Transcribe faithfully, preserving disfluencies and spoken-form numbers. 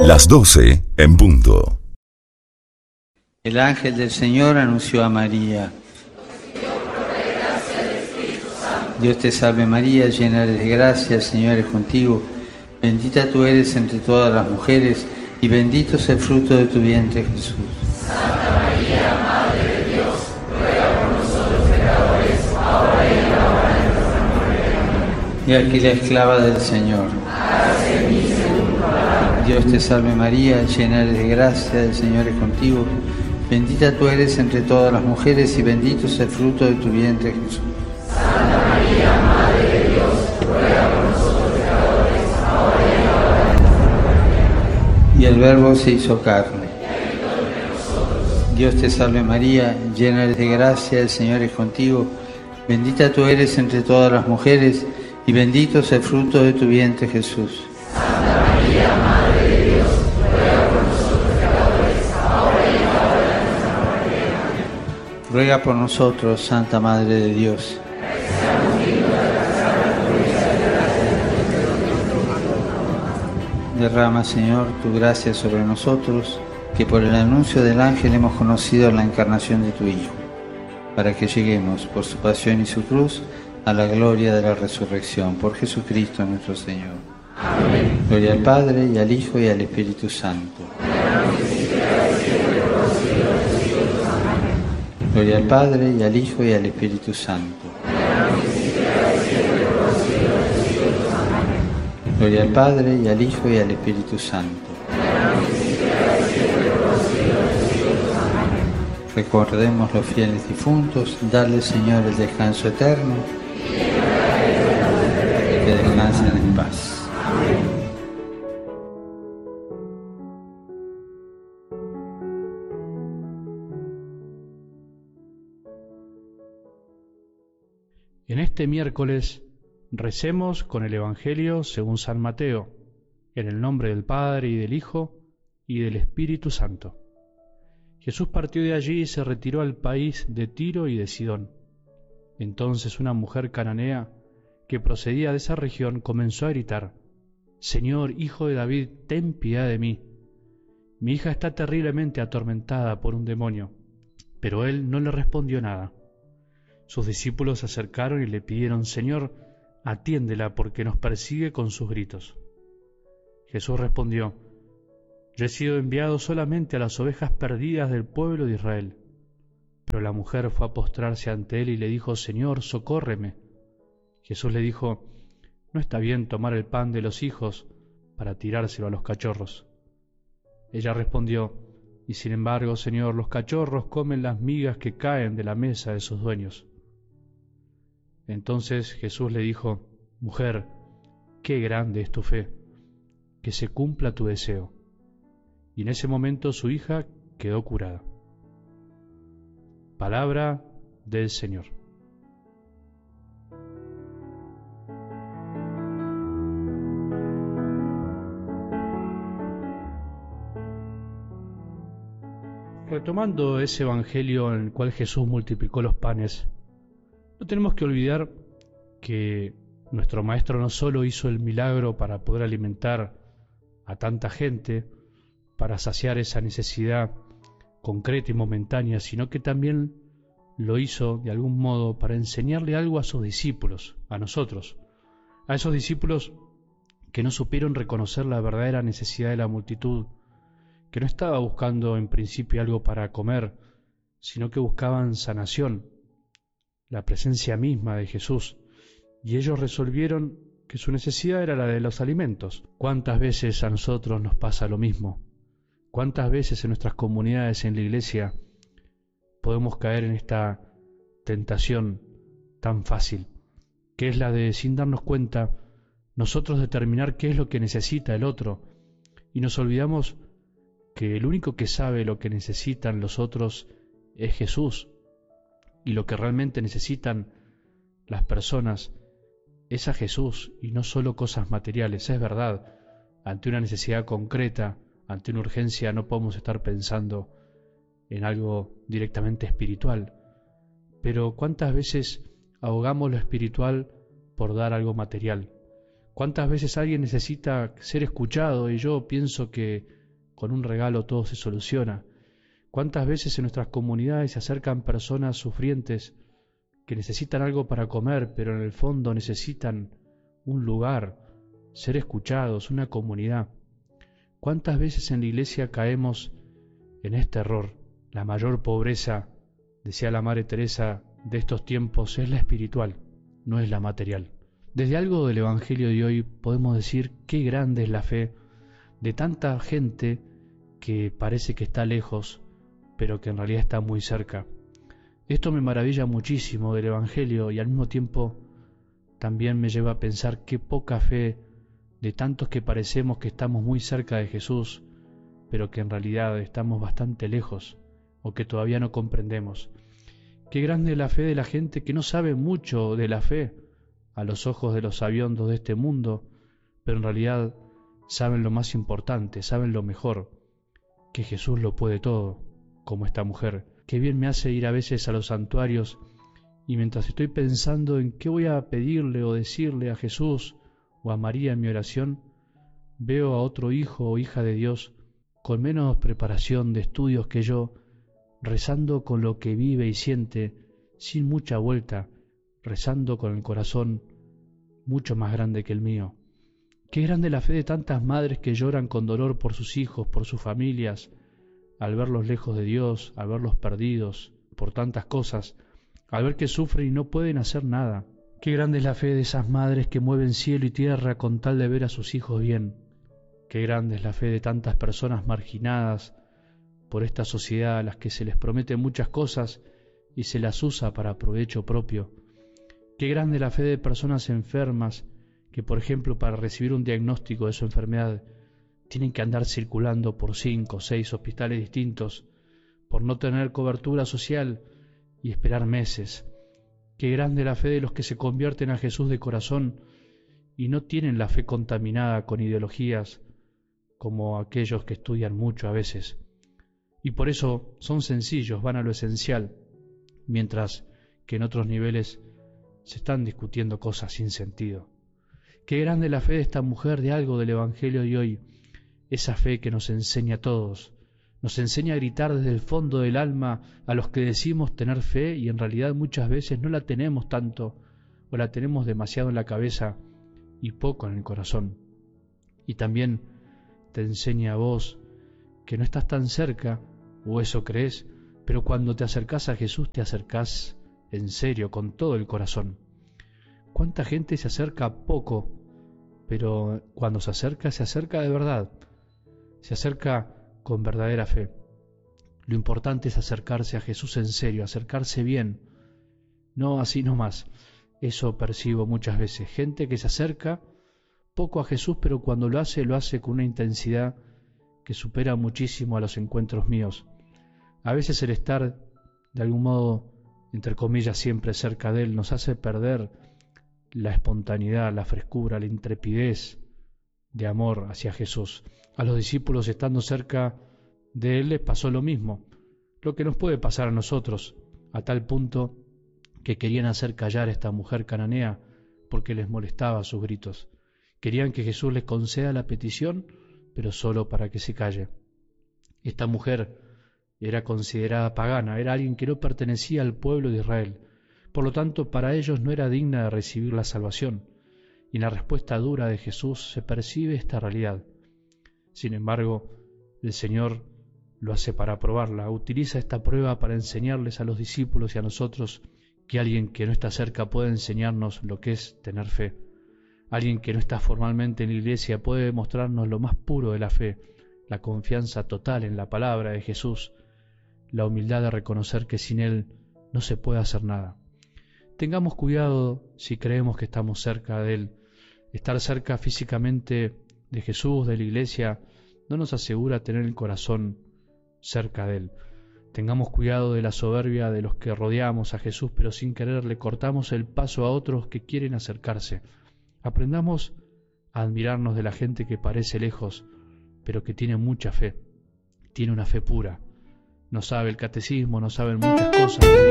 Las doce en punto. El ángel del Señor anunció a María. Dios te salve María, llena eres de gracia, el Señor es contigo. Bendita tú eres entre todas las mujeres, y bendito es el fruto de tu vientre, Jesús. Santa María, Madre de Dios, ruega por nosotros pecadores, ahora y en la hora de nuestra muerte. Amén. Y aquí la esclava del Señor. Hágase en mí según tu palabra. Dios te salve María, llena eres de gracia, el Señor es contigo. Bendita tú eres entre todas las mujeres, y bendito es el fruto de tu vientre, Jesús. Santa María, Madre de Dios, ruega por nosotros pecadores, ahora y en la hora de nuestra muerte. Y el Verbo se hizo carne. Dios te salve María, llena eres de gracia, el Señor es contigo. Bendita tú eres entre todas las mujeres, y bendito es el fruto de tu vientre, Jesús. Santa María, Madre de Dios, ruega por nosotros pecadores, ahora y en la hora de nuestra muerte. Amén. Ruega por nosotros, Santa Madre de Dios. Derrama, Señor, tu gracia sobre nosotros, que por el anuncio del ángel hemos conocido la encarnación de tu Hijo, para que lleguemos, por su pasión y su cruz, a la gloria de la resurrección. Por Jesucristo nuestro Señor. Amén. Gloria al Padre, y al Hijo, y al Espíritu Santo. Gloria al Padre, y al Hijo, y al Espíritu Santo. Gloria al Padre, y al Hijo, y al Espíritu Santo. Recordemos los fieles difuntos, darle, Señor, el descanso eterno, que descansen en paz. En este miércoles recemos con el Evangelio según San Mateo, en el nombre del Padre y del Hijo y del Espíritu Santo. Jesús partió de allí y se retiró al país de Tiro y de Sidón. Entonces una mujer cananea que procedía de esa región comenzó a gritar: «Señor, Hijo de David, ten piedad de mí. Mi hija está terriblemente atormentada por un demonio». Pero él no le respondió nada. Sus discípulos se acercaron y le pidieron: «Señor, atiéndela porque nos persigue con sus gritos». Jesús respondió: «Yo he sido enviado solamente a las ovejas perdidas del pueblo de Israel». Pero la mujer fue a postrarse ante él y le dijo: «Señor, socórreme». Jesús le dijo: «No está bien tomar el pan de los hijos para tirárselo a los cachorros». Ella respondió: «Y sin embargo, Señor, los cachorros comen las migas que caen de la mesa de sus dueños». Entonces Jesús le dijo: «Mujer, qué grande es tu fe, que se cumpla tu deseo». Y en ese momento su hija quedó curada. Palabra del Señor. Retomando ese evangelio en el cual Jesús multiplicó los panes, no tenemos que olvidar que nuestro Maestro no solo hizo el milagro para poder alimentar a tanta gente, para saciar esa necesidad concreta y momentánea, sino que también lo hizo de algún modo para enseñarle algo a sus discípulos, a nosotros, a esos discípulos que no supieron reconocer la verdadera necesidad de la multitud, que no estaba buscando en principio algo para comer, sino que buscaban sanación, la presencia misma de Jesús, y ellos resolvieron que su necesidad era la de los alimentos. ¿Cuántas veces a nosotros nos pasa lo mismo? ¿Cuántas veces en nuestras comunidades, en la iglesia, podemos caer en esta tentación tan fácil, que es la de, sin darnos cuenta, nosotros determinar qué es lo que necesita el otro, y nos olvidamos que el único que sabe lo que necesitan los otros es Jesús, y lo que realmente necesitan las personas es a Jesús y no solo cosas materiales. Es verdad, ante una necesidad concreta, ante una urgencia, no podemos estar pensando en algo directamente espiritual, pero ¿cuántas veces ahogamos lo espiritual por dar algo material? ¿Cuántas veces alguien necesita ser escuchado y yo pienso que con un regalo todo se soluciona? ¿Cuántas veces en nuestras comunidades se acercan personas sufrientes que necesitan algo para comer, pero en el fondo necesitan un lugar, ser escuchados, una comunidad? ¿Cuántas veces en la iglesia caemos en este error? La mayor pobreza, decía la Madre Teresa, de estos tiempos es la espiritual, no es la material. Desde algo del Evangelio de hoy podemos decir qué grande es la fe de tanta gente que parece que está lejos, pero que en realidad está muy cerca. Esto me maravilla muchísimo del Evangelio y al mismo tiempo también me lleva a pensar qué poca fe de tantos que parecemos que estamos muy cerca de Jesús, pero que en realidad estamos bastante lejos o que todavía no comprendemos. Qué grande es la fe de la gente que no sabe mucho de la fe a los ojos de los sabiondos de este mundo, pero en realidad saben lo más importante, saben lo mejor, que Jesús lo puede todo, como esta mujer. Qué bien me hace ir a veces a los santuarios y mientras estoy pensando en qué voy a pedirle o decirle a Jesús o a María en mi oración, veo a otro hijo o hija de Dios con menos preparación de estudios que yo, rezando con lo que vive y siente, sin mucha vuelta, rezando con el corazón mucho más grande que el mío. Qué grande la fe de tantas madres que lloran con dolor por sus hijos, por sus familias, al verlos lejos de Dios, al verlos perdidos por tantas cosas, al ver que sufren y no pueden hacer nada. Qué grande es la fe de esas madres que mueven cielo y tierra con tal de ver a sus hijos bien. Qué grande es la fe de tantas personas marginadas por esta sociedad a las que se les promete muchas cosas y se las usa para provecho propio. Qué grande es la fe de personas enfermas que, por ejemplo, para recibir un diagnóstico de su enfermedad tienen que andar circulando por cinco o seis hospitales distintos por no tener cobertura social y esperar meses. Qué grande la fe de los que se convierten a Jesús de corazón y no tienen la fe contaminada con ideologías como aquellos que estudian mucho a veces. Y por eso son sencillos, van a lo esencial, mientras que en otros niveles se están discutiendo cosas sin sentido. Qué grande la fe de esta mujer de algo del Evangelio de hoy, esa fe que nos enseña a todos, nos enseña a gritar desde el fondo del alma a los que decimos tener fe y en realidad muchas veces no la tenemos tanto o la tenemos demasiado en la cabeza y poco en el corazón. Y también te enseña a vos que no estás tan cerca, o eso crees, pero cuando te acercás a Jesús te acercás en serio, con todo el corazón. ¿Cuánta gente se acerca poco, pero cuando se acerca, se acerca de verdad? Se acerca con verdadera fe. Lo importante es acercarse a Jesús en serio, acercarse bien, no así nomás. Eso percibo muchas veces, gente que se acerca poco a Jesús, pero cuando lo hace, lo hace con una intensidad que supera muchísimo a los encuentros míos. A veces el estar, de algún modo, entre comillas, siempre cerca de Él, nos hace perder la espontaneidad, la frescura, la intrepidez de amor hacia Jesús. A los discípulos, estando cerca de Él, les pasó lo mismo, lo que nos puede pasar a nosotros, a tal punto que querían hacer callar a esta mujer cananea porque les molestaba sus gritos. Querían que Jesús les conceda la petición, pero solo para que se calle. Esta mujer era considerada pagana, era alguien que no pertenecía al pueblo de Israel. Por lo tanto, para ellos no era digna de recibir la salvación. Y en la respuesta dura de Jesús se percibe esta realidad. Sin embargo, el Señor lo hace para probarla. Utiliza esta prueba para enseñarles a los discípulos y a nosotros que alguien que no está cerca puede enseñarnos lo que es tener fe. Alguien que no está formalmente en la iglesia puede mostrarnos lo más puro de la fe, la confianza total en la palabra de Jesús, la humildad de reconocer que sin Él no se puede hacer nada. Tengamos cuidado si creemos que estamos cerca de Él. Estar cerca físicamente de Jesús, de la iglesia, no nos asegura tener el corazón cerca de Él. Tengamos cuidado de la soberbia de los que rodeamos a Jesús, pero sin querer le cortamos el paso a otros que quieren acercarse. Aprendamos a admirarnos de la gente que parece lejos, pero que tiene mucha fe, tiene una fe pura. No sabe el catecismo, no saben muchas cosas de Dios.